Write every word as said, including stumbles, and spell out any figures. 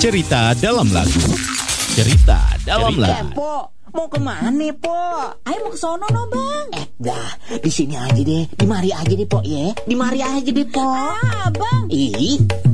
Cerita dalam lagu. Cerita dalam Eh, lagu. Po, mau kemana, Po? Ayo mau ke sono no, Bang. Eh, dah, di sini aja deh, di mari aja deh, Po, ya. Di mari aja deh, Po. Ah, Bang. Ih,